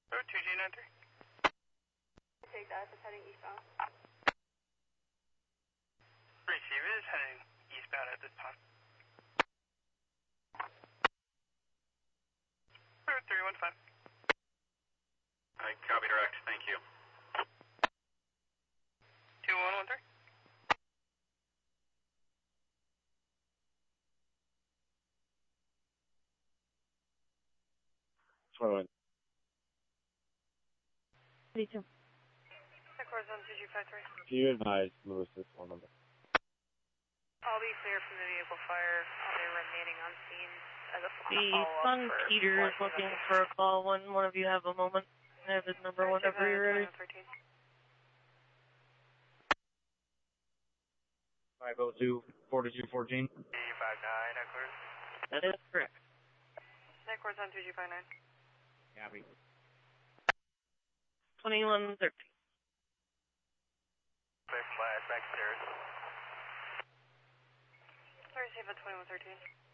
Oh, 2G93. Take that if it's heading eastbound. Receive it is heading eastbound at this time. Oh, 315. I copy direct, thank you. 2113. Sorry. 32. Records on 2G53. Can you advise Lewis this phone number? I'll be clear from the vehicle fire. I'll be remaining on scene as a The follow-up Sun for Peter is looking for a call when one of you have a moment. I have his number whenever you're ready. 502 4214. 2G59, Eckler's. That is correct. Records on 2G59. Copy. 2113. Clear flash back stairs. I receive a 2113.